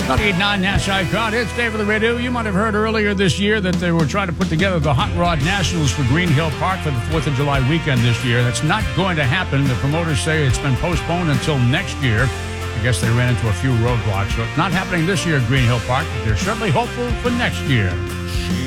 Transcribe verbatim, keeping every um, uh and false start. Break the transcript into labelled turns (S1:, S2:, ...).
S1: ninety-eight point nine Nassau Crowd. It's Dave of the Radio. You might have heard earlier this year that they were trying to put together the Hot Rod Nationals for Green Hill Park for the fourth of July weekend this year. That's not going to happen. The promoters say it's been postponed until next year. I guess they ran into a few roadblocks. So it's not happening this year at Green Hill Park, but they're certainly hopeful for next year.